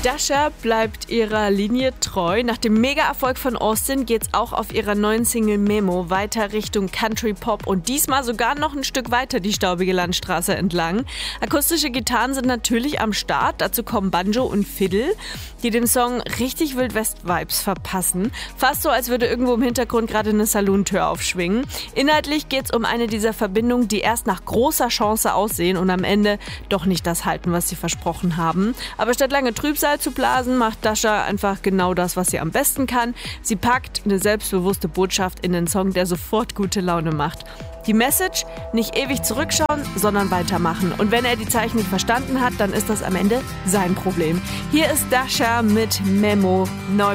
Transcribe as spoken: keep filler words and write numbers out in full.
Dasha bleibt ihrer Linie treu. Nach dem Mega-Erfolg von Austin geht's auch auf ihrer neuen Single Memo weiter Richtung Country Pop und diesmal sogar noch ein Stück weiter die staubige Landstraße entlang. Akustische Gitarren sind natürlich am Start, dazu kommen Banjo und Fiddle, die dem Song richtig Wild-West-Vibes verpassen. Fast so, als würde irgendwo im Hintergrund gerade eine Salontür aufschwingen. Inhaltlich geht's um eine dieser Verbindungen, die erst nach großer Chance aussehen und am Ende doch nicht das halten, was sie versprochen haben. Aber statt lange Trübsal zu blasen, macht Dasha einfach genau das, was sie am besten kann. Sie packt eine selbstbewusste Botschaft in den Song, der sofort gute Laune macht. Die Message: nicht ewig zurückschauen, sondern weitermachen. Und wenn er die Zeichen nicht verstanden hat, dann ist das am Ende sein Problem. Hier ist Dasha mit Memo, neu